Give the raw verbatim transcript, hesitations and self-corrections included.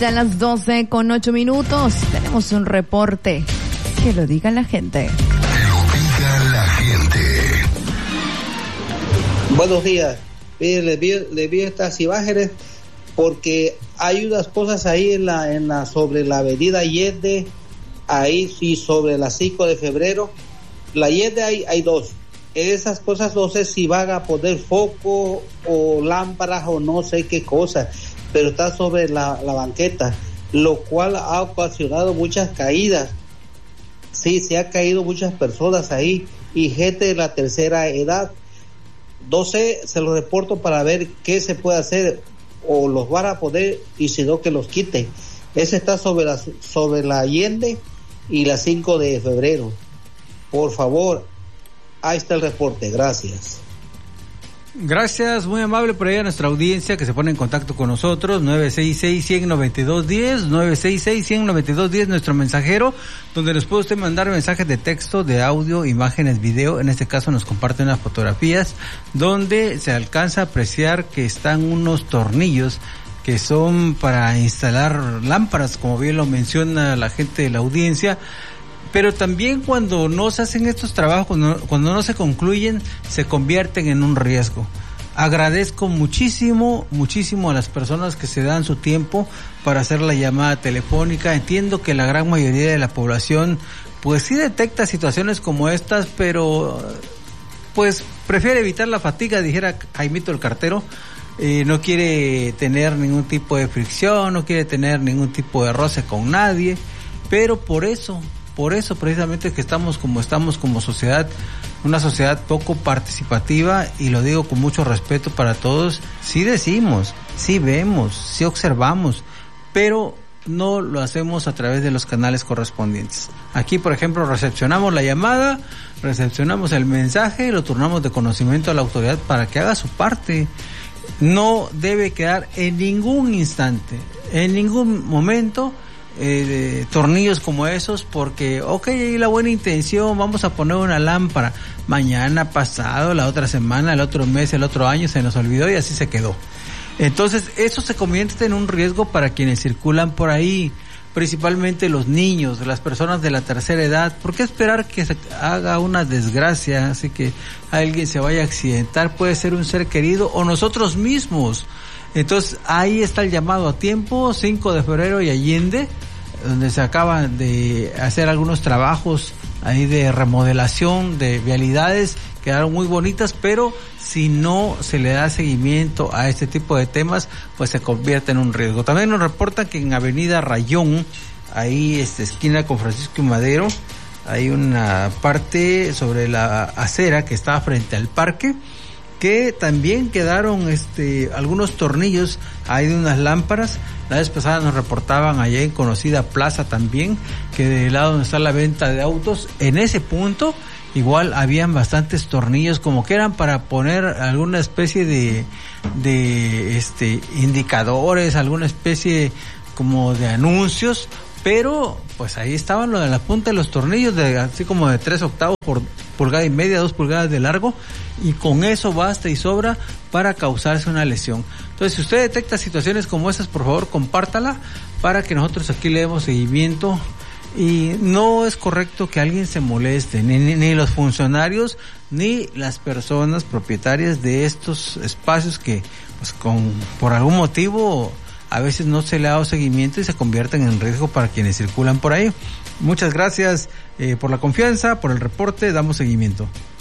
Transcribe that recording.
Sean las doce con ocho minutos. Tenemos un reporte. Que lo diga la gente. Que lo diga la gente. Buenos días. Mire, les vi, les vi estas imágenes porque hay unas cosas ahí en la, en la, sobre la avenida Allende, ahí sí, sobre la cinco de febrero. La Allende hay, hay dos. Esas cosas no sé si van a poner foco o lámparas o no sé qué cosa, pero está sobre la, la banqueta, lo cual ha ocasionado muchas caídas. Sí, se han caído muchas personas ahí y gente de la tercera edad. No sé, se los reporto para ver qué se puede hacer o los van a poner y si no que los quiten. Ese está sobre la, sobre la Allende y la cinco de febrero. Por favor, ahí está el reporte, gracias. Gracias, muy amable por ahí a nuestra audiencia que se pone en contacto con nosotros, nueve seis seis, uno cero nueve dos uno cero, nueve seis seis, uno cero nueve dos uno cero, nuestro mensajero, donde nos puede usted mandar mensajes de texto, de audio, imágenes, video. En este caso nos comparte unas fotografías donde se alcanza a apreciar que están unos tornillos que son para instalar lámparas, como bien lo menciona la gente de la audiencia. Pero también cuando no se hacen estos trabajos, cuando, cuando no se concluyen, se convierten en un riesgo. Agradezco muchísimo, muchísimo a las personas que se dan su tiempo para hacer la llamada telefónica. Entiendo que la gran mayoría de la población, pues sí detecta situaciones como estas, pero pues prefiere evitar la fatiga, dijera Jaimito el cartero. Eh, no quiere tener ningún tipo de fricción, no quiere tener ningún tipo de roce con nadie, pero por eso... Por eso precisamente que estamos como estamos como sociedad, una sociedad poco participativa, y lo digo con mucho respeto para todos. Sí decimos, sí vemos, sí observamos, pero no lo hacemos a través de los canales correspondientes. Aquí, por ejemplo, recepcionamos la llamada, recepcionamos el mensaje y lo turnamos de conocimiento a la autoridad para que haga su parte. No debe quedar en ningún instante, en ningún momento, Eh, de tornillos como esos, porque ok, hay la buena intención, vamos a poner una lámpara, mañana, pasado, la otra semana, el otro mes, el otro año se nos olvidó y así se quedó. Entonces eso se convierte en un riesgo para quienes circulan por ahí, principalmente los niños, las personas de la tercera edad. ¿Por qué esperar que se haga una desgracia, así que alguien se vaya a accidentar? Puede ser un ser querido o nosotros mismos. Entonces ahí está el llamado a tiempo, cinco de febrero y Allende, donde se acaban de hacer algunos trabajos ahí de remodelación de vialidades, quedaron muy bonitas, pero si no se le da seguimiento a este tipo de temas, pues se convierte en un riesgo. También nos reportan que en Avenida Rayón, ahí este, esquina con Francisco y Madero, hay una parte sobre la acera que está frente al parque, que también quedaron este algunos tornillos ahí de unas lámparas. La vez pasada nos reportaban allá en conocida plaza también, que del lado donde está la venta de autos, en ese punto igual habían bastantes tornillos, como que eran para poner alguna especie de de este indicadores, alguna especie como de anuncios, pero pues ahí estaban lo de la punta de los tornillos, de así como de tres octavos por pulgada y media, dos pulgadas de largo, y con eso basta y sobra para causarse una lesión. Entonces, si usted detecta situaciones como esas, por favor, compártala para que nosotros aquí le demos seguimiento. Y no es correcto que alguien se moleste, ni, ni, ni los funcionarios, ni las personas propietarias de estos espacios que, pues, con por algún motivo, a veces no se le ha dado seguimiento y se convierten en riesgo para quienes circulan por ahí. Muchas gracias eh, por la confianza, por el reporte, damos seguimiento.